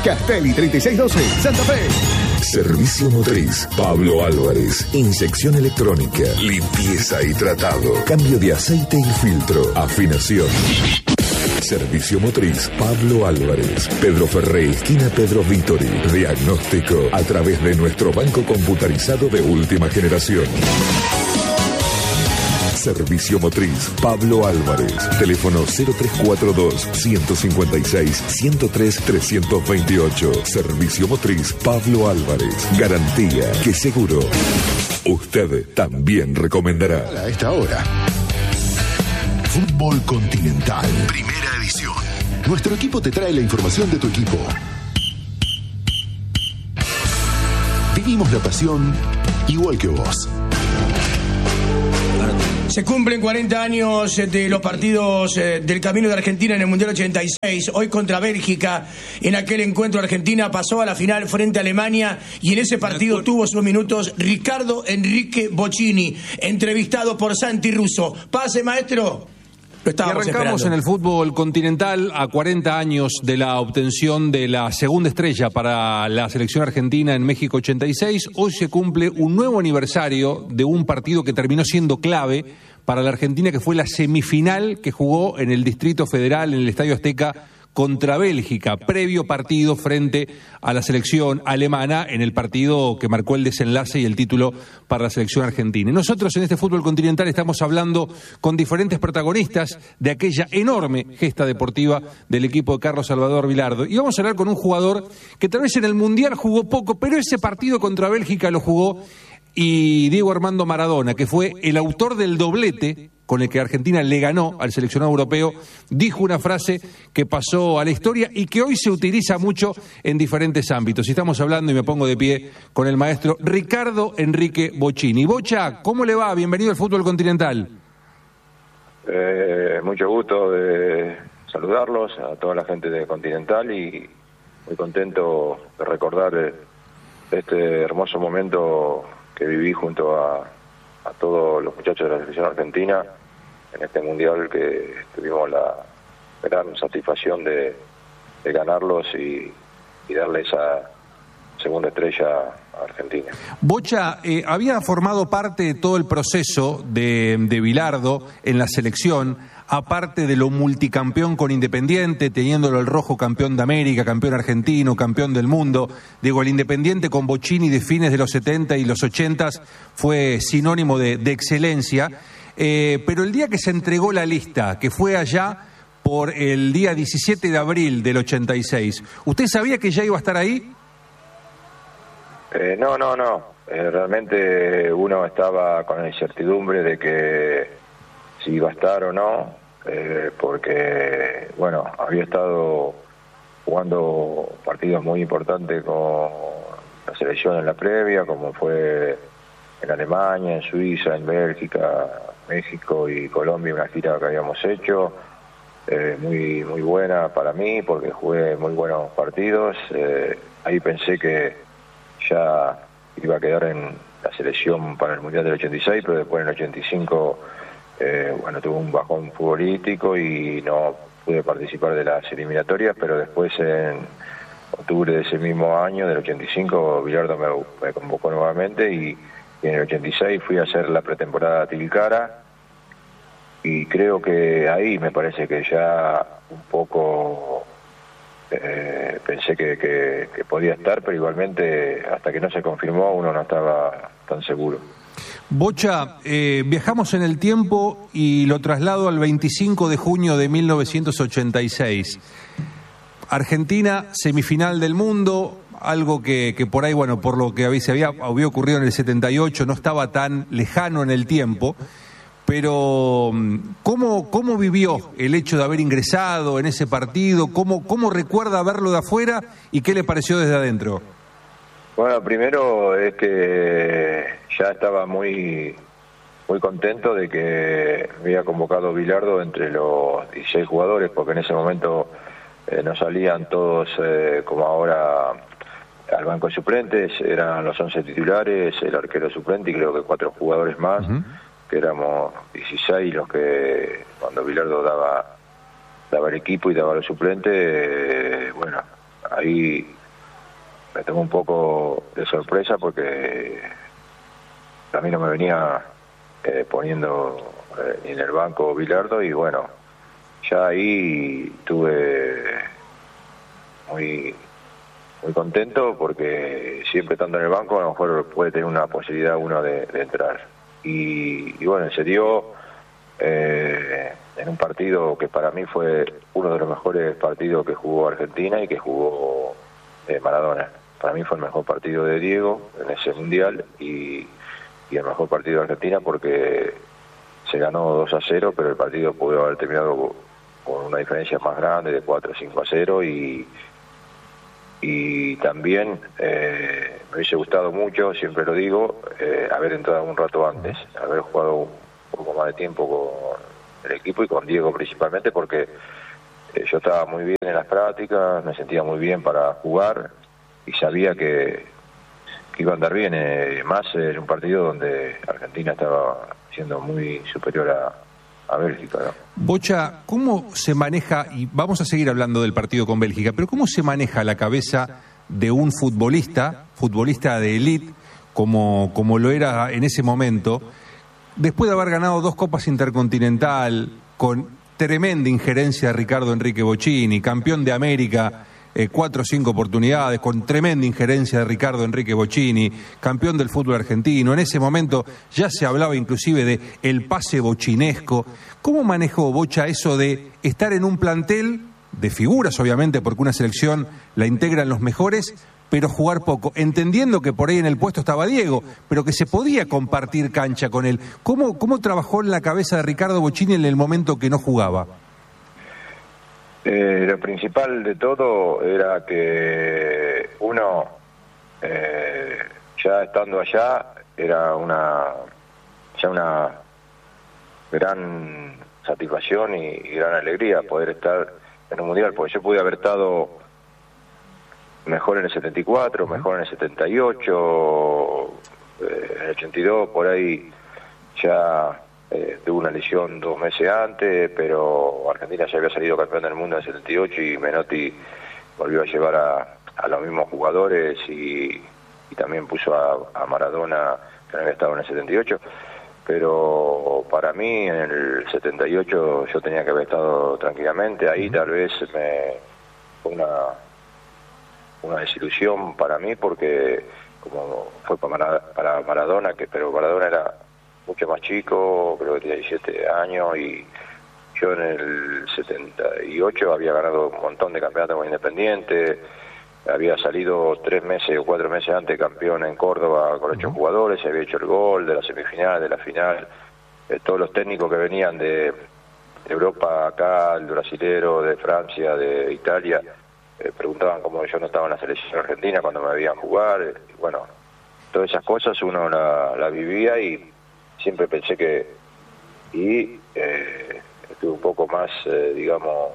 Castelli 3612, Santa Fe. Servicio motriz, Pablo Álvarez. Inyección electrónica, limpieza y tratado. Cambio de aceite y filtro. Afinación. Servicio motriz, Pablo Álvarez. Pedro Ferré, esquina Pedro Vítori. Diagnóstico a través de nuestro banco computarizado de última generación. Servicio motriz, Pablo Álvarez. Teléfono 0342-156-103-328. Servicio motriz, Pablo Álvarez. Garantía que seguro usted también recomendará. A esta hora. Fútbol Continental. Primera edición. Nuestro equipo te trae la información de tu equipo. Vivimos la pasión igual que vos. Se cumplen 40 años de los partidos del Camino de Argentina en el Mundial 86. Hoy contra Bélgica. En aquel encuentro Argentina pasó a la final frente a Alemania y en ese partido tuvo sus minutos Ricardo Enrique Bocchini, entrevistado por Santi Russo. Pase, maestro. Y arrancamos en el fútbol continental a 40 años de la obtención de la segunda estrella para la selección argentina en México 86. Hoy se cumple un nuevo aniversario de un partido que terminó siendo clave para la Argentina, que fue la semifinal que jugó en el Distrito Federal, en el Estadio Azteca, contra Bélgica, previo partido frente a la selección alemana en el partido que marcó el desenlace y el título para la selección argentina. Y nosotros en este fútbol continental estamos hablando con diferentes protagonistas de aquella enorme gesta deportiva del equipo de Carlos Salvador Vilardo. Y vamos a hablar con un jugador que tal vez en el Mundial jugó poco, pero ese partido contra Bélgica lo jugó, y Diego Armando Maradona, que fue el autor del doblete con el que Argentina le ganó al seleccionado europeo, dijo una frase que pasó a la historia y que hoy se utiliza mucho en diferentes ámbitos. Y estamos hablando, y me pongo de pie, con el maestro Ricardo Enrique Bocchini. Bocha, ¿cómo le va? Bienvenido al Fútbol Continental. Mucho gusto de saludarlos, a toda la gente de Continental, y muy contento de recordar este hermoso momento que viví junto a todos los muchachos de la selección argentina en este mundial, que tuvimos la gran satisfacción de ganarlos y darle esa segunda estrella a Argentina. Bocha, había formado parte de todo el proceso de Vilardo en la selección, aparte de lo multicampeón con Independiente, teniéndolo el rojo campeón de América, campeón argentino, campeón del mundo. Digo, el Independiente con Bocchini de fines de los 70 y los 80 fue sinónimo de excelencia. Pero el día que se entregó la lista, que fue allá por el día 17 de abril del 86, ¿usted sabía que ya iba a estar ahí? No. Realmente uno estaba con la incertidumbre de que si iba a estar o no, porque, bueno, había estado jugando partidos muy importantes con la selección en la previa, como fue en Alemania, en Suiza, en Bélgica, México y Colombia, una gira que habíamos hecho, muy buena para mí, porque jugué muy buenos partidos. Ahí pensé que ya iba a quedar en la selección para el Mundial del 86, pero después en el 85, tuve un bajón futbolístico y no pude participar de las eliminatorias, pero después en octubre de ese mismo año, del 85, Vilardo me convocó nuevamente y en el 86 fui a hacer la pretemporada a Tilcara, y creo que ahí me parece que ya un poco pensé que podía estar, pero igualmente hasta que no se confirmó uno no estaba tan seguro. Bocha, viajamos en el tiempo y lo traslado al 25 de junio de 1986. Argentina, semifinal del mundo, algo que por ahí, bueno, por lo que había ocurrido en el 78, no estaba tan lejano en el tiempo, pero ¿cómo vivió el hecho de haber ingresado en ese partido? ¿Cómo recuerda verlo de afuera y qué le pareció desde adentro? Bueno, primero es que ya estaba muy contento de que me había convocado Vilardo entre los 16 jugadores, porque en ese momento no salían todos como ahora al banco de suplentes, eran los 11 titulares, el arquero suplente y creo que 4 jugadores más, que éramos 16 los que cuando Vilardo daba el equipo y daba los suplentes, ahí me tomó un poco de sorpresa porque a mí no me venía poniendo ni en el banco Bilardo, y bueno, ya ahí estuve muy contento porque siempre estando en el banco a lo mejor puede tener una posibilidad uno de entrar. Y bueno, se dio en un partido que para mí fue uno de los mejores partidos que jugó Argentina y que jugó Maradona. Para mí fue el mejor partido de Diego en ese mundial y el mejor partido de Argentina porque se ganó 2-0, pero el partido pudo haber terminado con una diferencia más grande de 4-5-0 y también me hubiese gustado mucho, siempre lo digo, haber entrado un rato antes, haber jugado un poco más de tiempo con el equipo y con Diego principalmente, porque yo estaba muy bien en las prácticas, me sentía muy bien para jugar y sabía que iba a andar bien, más en un partido donde Argentina estaba siendo muy superior a Bélgica, ¿no? Bocha, ¿cómo se maneja, y vamos a seguir hablando del partido con Bélgica, pero cómo se maneja la cabeza de un futbolista de élite, como lo era en ese momento, después de haber ganado 2 Copas Intercontinental, con tremenda injerencia de Ricardo Enrique Bocchini, campeón de América 4 o 5 oportunidades, con tremenda injerencia de Ricardo Enrique Bocchini, campeón del fútbol argentino? En ese momento ya se hablaba inclusive de el pase bochinesco. ¿Cómo manejó Bocha eso de estar en un plantel de figuras, obviamente, porque una selección la integran los mejores, pero jugar poco, entendiendo que por ahí en el puesto estaba Diego, pero que se podía compartir cancha con él? ¿Cómo trabajó en la cabeza de Ricardo Bocchini en el momento que no jugaba? Lo principal de todo era que uno, ya estando allá, era una gran satisfacción y gran alegría poder estar en un mundial, porque yo pude haber estado mejor en el 74, mejor en el 78, en el 82, por ahí ya tuve una lesión 2 meses antes, pero Argentina ya había salido campeón del mundo en el 78 y Menotti volvió a llevar a los mismos jugadores y también puso a Maradona, que no había estado en el 78, pero para mí en el 78 yo tenía que haber estado tranquilamente. Ahí tal vez fue una desilusión para mí, porque como fue para Maradona, pero Maradona era mucho más chico, creo que tenía 17 años, y yo en el 78 había ganado un montón de campeonatos con Independiente, había salido 3 meses o 4 meses antes campeón en Córdoba con 8 jugadores, había hecho el gol de la semifinal, de la final. Todos los técnicos que venían de Europa acá, el brasilero, de Francia, de Italia, preguntaban cómo yo no estaba en la selección argentina cuando me veían jugar. Bueno, todas esas cosas uno la vivía y siempre pensé que estuve un poco más, digamos,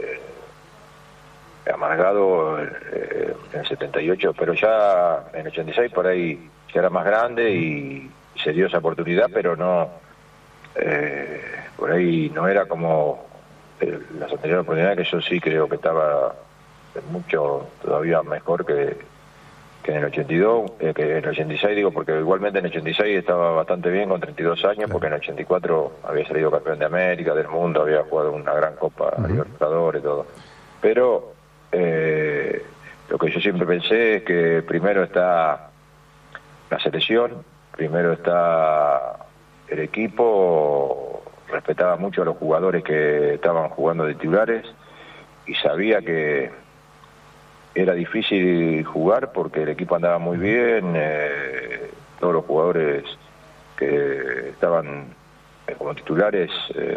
amargado en el 78, pero ya en el 86 por ahí ya era más grande y se dio esa oportunidad, pero no, por ahí no era como las anteriores oportunidades, que yo sí creo que estaba mucho todavía mejor que en el 82, que en el 86, digo, porque igualmente en el 86 estaba bastante bien con 32 años, porque en el 84 había salido campeón de América, del mundo, había jugado una gran Copa Libertadores y todo. Pero lo que yo siempre pensé es que primero está la selección, primero está el equipo, respetaba mucho a los jugadores que estaban jugando de titulares y sabía que era difícil jugar porque el equipo andaba muy bien, todos los jugadores que estaban como titulares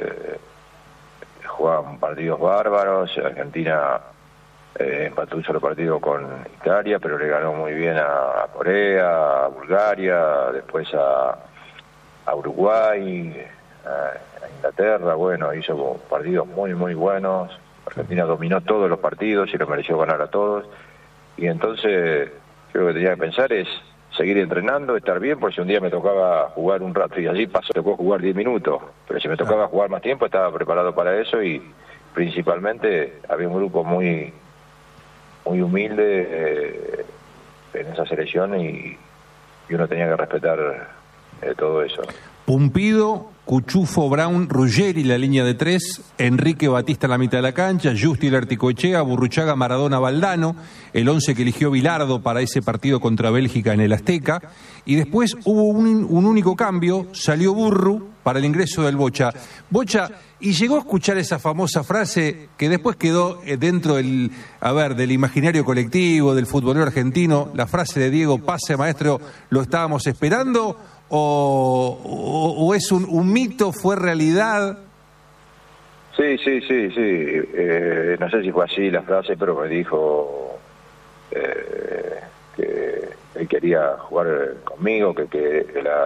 jugaban partidos bárbaros. Argentina empató un solo partido con Italia, pero le ganó muy bien a Corea, a Bulgaria, después a Uruguay, a Inglaterra. Bueno, hizo partidos muy muy buenos. Argentina dominó todos los partidos y lo mereció ganar a todos, y entonces yo lo que tenía que pensar es seguir entrenando, estar bien, porque si un día me tocaba jugar un rato, y allí tocó jugar 10 minutos, pero si me tocaba jugar más tiempo estaba preparado para eso, y principalmente había un grupo muy muy humilde, en esa selección y uno tenía que respetar todo eso. Pumpido, Cuchufo, Brown, Ruggeri, la línea de 3, Enrique Batista en la mitad de la cancha, Justi, Articoechea, Burruchaga, Maradona, Valdano, el 11 que eligió Bilardo para ese partido contra Bélgica en el Azteca, y después hubo un único cambio, salió Burru para el ingreso del Bocha. Bocha, y llegó a escuchar esa famosa frase que después quedó dentro del imaginario colectivo, del futbolero argentino, la frase de Diego: pase maestro, lo estábamos esperando. ¿O es un mito, fue realidad? Sí. No sé si fue así la frase, pero me dijo que él quería jugar conmigo, que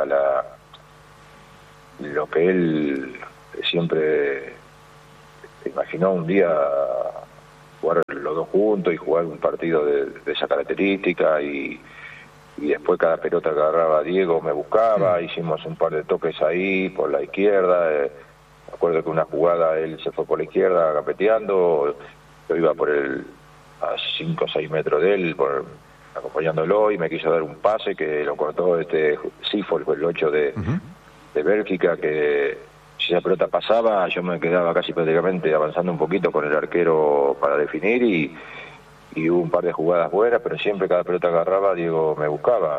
lo que él siempre imaginó un día jugar los dos juntos y jugar un partido de esa característica y después cada pelota que agarraba Diego me buscaba, hicimos un par de toques ahí por la izquierda, me acuerdo que una jugada él se fue por la izquierda agapeteando, yo iba a 5 o 6 metros de él, acompañándolo, y me quiso dar un pase que lo cortó Sifol, el 8 de Bélgica, que si esa pelota pasaba yo me quedaba casi prácticamente avanzando un poquito con el arquero para definir y hubo un par de jugadas buenas, pero siempre cada pelota que agarraba Diego me buscaba.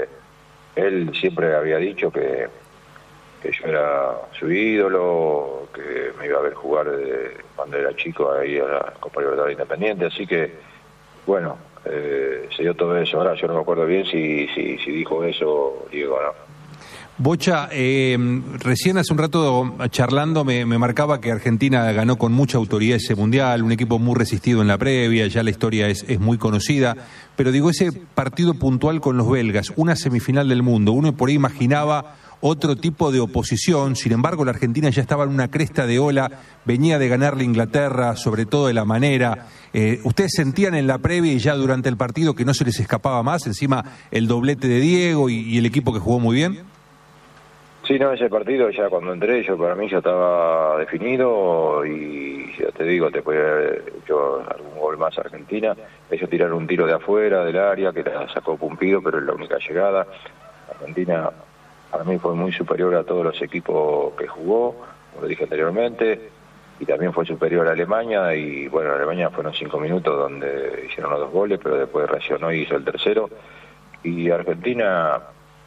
Él siempre había dicho que yo era su ídolo, que me iba a ver jugar cuando era chico ahí a la Copa Libertadores Independiente, así que bueno, se dio todo eso. Ahora yo no me acuerdo bien si dijo eso Diego o no. Bocha, recién hace un rato charlando me marcaba que Argentina ganó con mucha autoridad ese mundial, un equipo muy resistido en la previa, ya la historia es muy conocida, pero digo, ese partido puntual con los belgas, una semifinal del mundo, uno por ahí imaginaba otro tipo de oposición, sin embargo la Argentina ya estaba en una cresta de ola, venía de ganarle a Inglaterra, sobre todo de la manera. ¿Ustedes sentían en la previa y ya durante el partido que no se les escapaba más, encima el doblete de Diego y el equipo que jugó muy bien? Sí, no, ese partido ya cuando entré, para mí ya estaba definido y ya te digo, te puede haber hecho algún gol más Argentina. Ellos tiraron un tiro de afuera del área que la sacó Pumpido, pero es la única llegada. Argentina para mí fue muy superior a todos los equipos que jugó, como lo dije anteriormente, y también fue superior a Alemania, y bueno, Alemania fueron 5 minutos donde hicieron los 2 goles, pero después reaccionó y hizo el tercero. Y Argentina...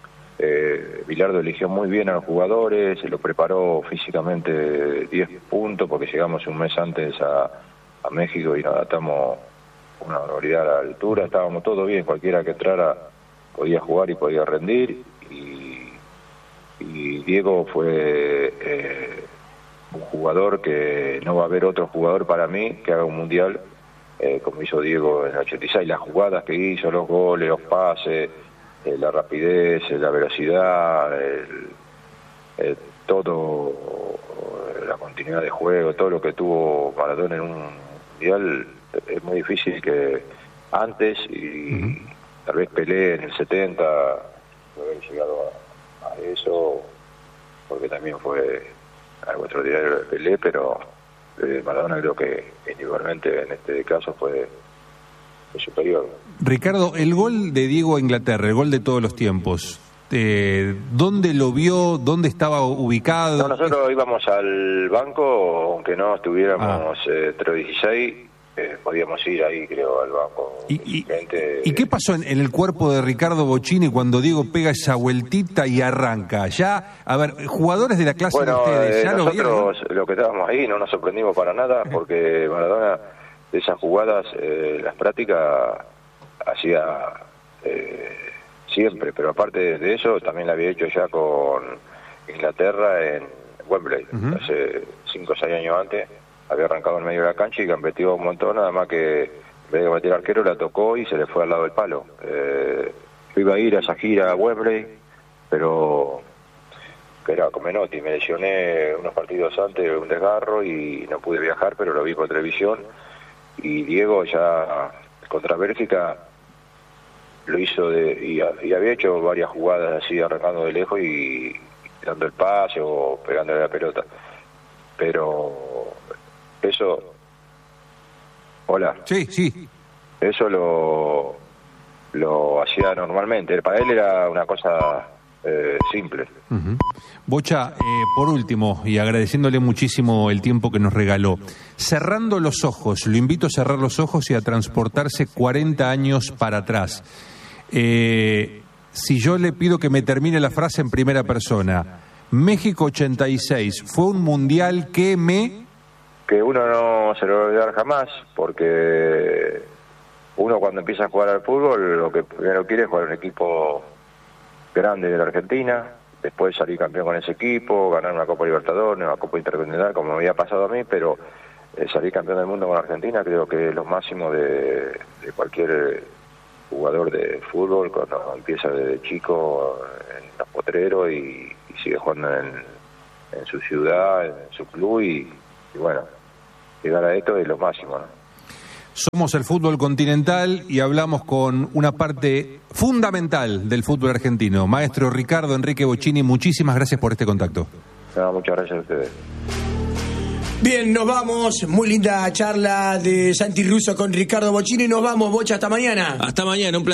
Bilardo eligió muy bien a los jugadores, se lo preparó físicamente 10 puntos porque llegamos un mes antes a México y nos adaptamos una barbaridad a la altura, estábamos todos bien, cualquiera que entrara podía jugar y podía rendir y Diego fue un jugador que no va a haber otro jugador para mí que haga un mundial como hizo Diego en el 86, las jugadas que hizo, los goles, los pases, la rapidez, la velocidad, todo, la continuidad de juego, todo lo que tuvo Maradona en un mundial, es muy difícil que antes, y tal vez Pelé en el 70, no haber llegado a eso, porque también fue algo extraordinario de Pelé, pero Maradona creo que individualmente en este caso fue superior. Ricardo, el gol de Diego a Inglaterra, el gol de todos los tiempos, ¿dónde lo vio? ¿Dónde estaba ubicado? No, nosotros íbamos al banco, aunque no estuviéramos 3-16, podíamos ir ahí, creo, al banco. ¿Y qué pasó en el cuerpo de Ricardo Bocchini cuando Diego pega esa vueltita y arranca? Ya, a ver, jugadores de la clase de ustedes, ¿ya lo vieron? Nosotros, lo que estábamos ahí, no nos sorprendimos para nada, porque Maradona, de esas jugadas, las prácticas hacía siempre, pero aparte de eso también la había hecho ya con Inglaterra en Wembley, hace 5 o 6 años antes, había arrancado en medio de la cancha y gambeteó un montón, nada más que en vez de meter arquero la tocó y se le fue al lado del palo. Yo iba a ir a esa gira a Wembley, pero que era con Menotti, me lesioné unos partidos antes de un desgarro y no pude viajar, pero lo vi por televisión. Y Diego ya contra Bélgica lo hizo y había hecho varias jugadas así arrancando de lejos y dando el pase o pegándole la pelota, pero eso, hola, sí, eso lo lo hacía normalmente. Para él era una cosa simple. Uh-huh. Bocha, por último, y agradeciéndole muchísimo el tiempo que nos regaló, cerrando los ojos, lo invito a cerrar los ojos y a transportarse 40 años para atrás. Si yo le pido que me termine la frase en primera persona, México 86 fue un mundial que uno no se lo va a olvidar jamás, porque uno cuando empieza a jugar al fútbol lo que primero quiere es jugar un equipo grande de la Argentina, después salir campeón con ese equipo, ganar una Copa Libertadores, una Copa Intercontinental, como me había pasado a mí, pero salir campeón del mundo con Argentina creo que es lo máximo de cualquier jugador de fútbol cuando empieza desde chico en los potreros y sigue jugando en su ciudad, en su club y bueno, llegar a esto es lo máximo, ¿no? Somos el fútbol continental y hablamos con una parte fundamental del fútbol argentino. Maestro Ricardo Enrique Bocchini, muchísimas gracias por este contacto. No, muchas gracias a ustedes. Bien, nos vamos. Muy linda charla de Santi Russo con Ricardo Bocchini. Nos vamos, Bocha, hasta mañana. Hasta mañana, un placer.